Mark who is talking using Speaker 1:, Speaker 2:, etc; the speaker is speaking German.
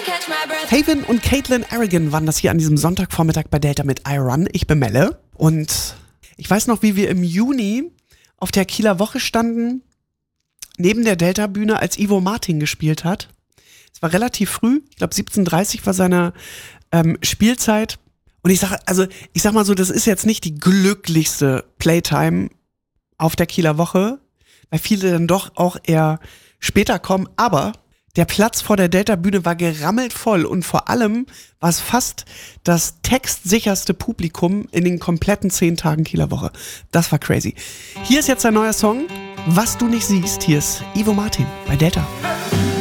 Speaker 1: Haven und Caitlin Arrogant waren das hier an diesem Sonntagvormittag bei Delta mit I Run. Ich bin Melle und ich weiß noch, wie wir im Juni auf der Kieler Woche standen, neben der Delta-Bühne, als Ivo Martin gespielt hat. Es war relativ früh, ich glaube 17:30 war seine Spielzeit. Und ich sag mal so, das ist jetzt nicht die glücklichste Playtime auf der Kieler Woche, weil viele dann doch auch eher später kommen, aber der Platz vor der Delta-Bühne war gerammelt voll und vor allem war es fast das textsicherste Publikum in den kompletten 10 Tagen Kieler Woche. Das war crazy. Hier ist jetzt ein neuer Song, Was du nicht siehst. Hier ist Ivo Martin bei Delta.